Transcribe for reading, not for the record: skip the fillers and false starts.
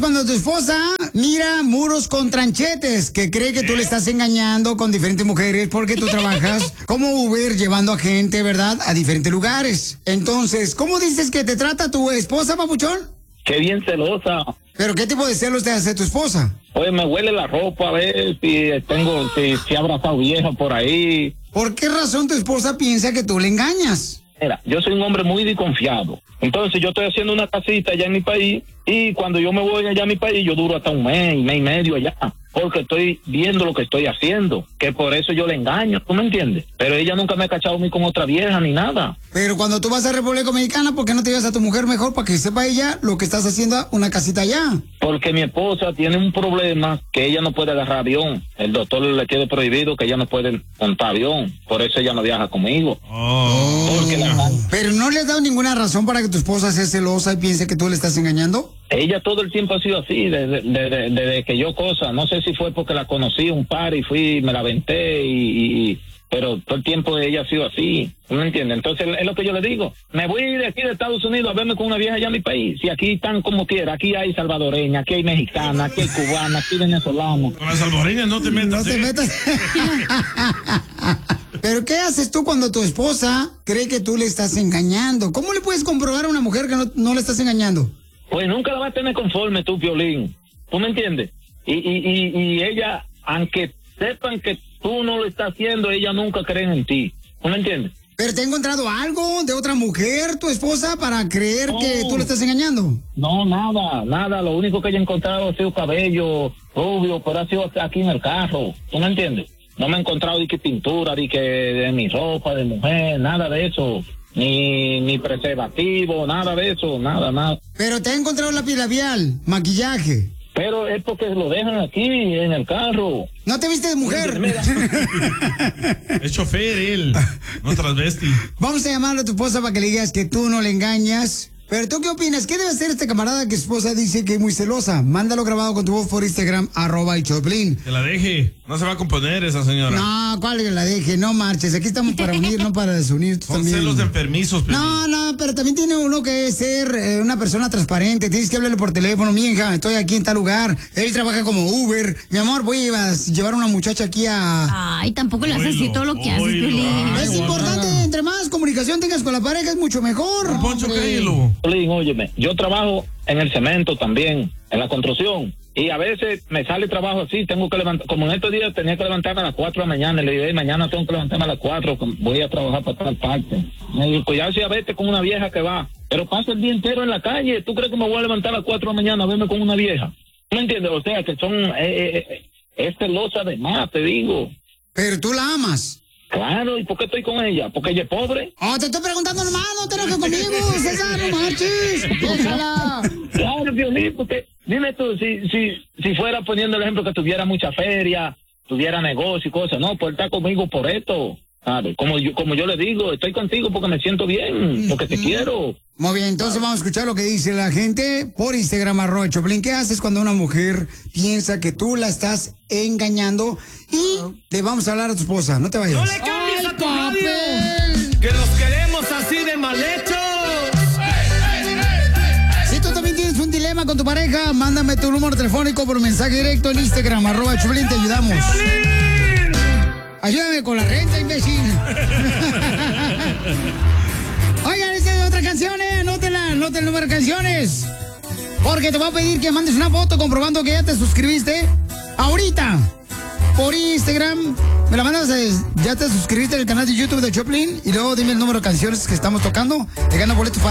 cuando tu esposa mira muros con tranchetes, que cree que tú le estás engañando con diferentes mujeres porque tú trabajas como Uber llevando a gente, ¿verdad?, a diferentes lugares. Entonces, ¿cómo dices que te trata tu esposa, papuchón? Qué bien celosa. ¿Pero qué tipo de celos te hace tu esposa? Pues me huele la ropa, a ver si ha abrazado vieja por ahí. ¿Por qué razón tu esposa piensa que tú le engañas? Mira, yo soy un hombre muy desconfiado. Entonces yo estoy haciendo una casita allá en mi país y cuando yo me voy allá a mi país yo duro hasta un mes y medio allá. Porque estoy viendo lo que estoy haciendo, que por eso yo le engaño, ¿tú me entiendes? Pero ella nunca me ha cachado a mí con otra vieja ni nada. Pero cuando tú vas a República Dominicana, ¿por qué no te llevas a tu mujer mejor para que sepa ella lo que estás haciendo una casita allá? Porque mi esposa tiene un problema que ella no puede agarrar avión. El doctor le tiene prohibido que ella no puede montar avión. Por eso ella no viaja conmigo. Pero no le has dado ninguna razón para que tu esposa sea celosa y piense que tú le estás engañando. Ella todo el tiempo ha sido así, desde que yo no sé si fue porque la conocí un par y fui, me la aventé pero todo el tiempo ella ha sido así, ¿no me entiendes? Entonces es lo que yo le digo, me voy de aquí de Estados Unidos a verme con una vieja allá en mi país, si aquí están como quiera, aquí hay salvadoreña, aquí hay mexicana, aquí hay cubana, aquí hay venezolana. Con las salvadoreñas no te metas. No te metas. Pero ¿qué haces tú cuando tu esposa cree que tú le estás engañando? ¿Cómo le puedes comprobar a una mujer que no le estás engañando? Pues nunca la vas a tener conforme tú, Piolín, ¿tú me entiendes? Y ella, aunque sepan que tú no lo estás haciendo, ella nunca cree en ti, ¿tú me entiendes? ¿Pero te ha encontrado algo de otra mujer, tu esposa, para creer que tú le estás engañando? No, nada, lo único que ella ha encontrado ha sido cabello rubio, pero ha sido aquí en el carro, ¿tú me entiendes? No me he encontrado de que pintura, de mi ropa de mujer, nada de eso. Ni preservativo, nada de eso, nada. Pero te ha encontrado lápiz labial, maquillaje. Pero es porque lo dejan aquí, en el carro. ¿No te viste de mujer? Es chofer él, no transvesti. Vamos a llamarle a tu esposa para que le digas que tú no le engañas. Pero ¿tú qué opinas? ¿Qué debe hacer este camarada que su esposa dice que es muy celosa? Mándalo grabado con tu voz por Instagram, @elchoplin. Que la deje, no se va a componer esa señora. No, ¿cuál que la deje? No marches, aquí estamos para unir, no para desunir. Son celos de enfermizos. No, pero también tiene uno que ser una persona transparente. Tienes que hablarle por teléfono, mi hija, estoy aquí en tal lugar. Él trabaja como Uber. Mi amor, voy a llevar a una muchacha aquí a... Ay, tampoco le haces así todo lo que haces, Piolín. Es importante, entre más comunicación tengas con la pareja es mucho mejor. Poncho, cállalo. Óyeme, yo trabajo en el cemento también, en la construcción, y a veces me sale trabajo así, tengo que levantar, como en estos días tenía que levantarme a las 4 de la mañana, y le digo, mañana tengo que levantarme a las 4, voy a trabajar para tal parte. Me digo, cuidado si a veces con una vieja que va, pero paso el día entero en la calle, ¿tú crees que me voy a levantar a las 4 de la mañana a verme con una vieja? ¿Me entiendes? O sea, que son, es celosa de más, te digo. Pero tú la amas. Claro, ¿y por qué estoy con ella? ¿Porque ella es pobre? Oh, te estoy preguntando nomás, no te enojes conmigo, César, no marches. Déjala. Claro, Piolín, porque dime tú, si fuera poniendo el ejemplo que tuviera mucha feria, tuviera negocio y cosas, no, pues está conmigo por esto. ¿Sabes? Como yo le digo, estoy contigo porque me siento bien, porque te quiero. Muy bien, entonces vamos a escuchar lo que dice la gente por Instagram, @Choplin. ¿Qué haces cuando una mujer piensa que tú la estás engañando? Y le vamos a hablar a tu esposa, no te vayas. ¡No le cambies a tu radio! ¡Que los queremos así de mal hechos! Si tú también tienes un dilema con tu pareja, mándame tu número telefónico por mensaje directo en Instagram, @Choplin, te ayudamos. Ayúdame con la renta, imbécil. Oigan, esta es otra canción, anótela, anota el número de canciones. Porque te voy a pedir que mandes una foto comprobando que ya te suscribiste ahorita por Instagram. Me la mandas, ya te suscribiste al canal de YouTube de Choplin y luego dime el número de canciones que estamos tocando. Te gano boletos para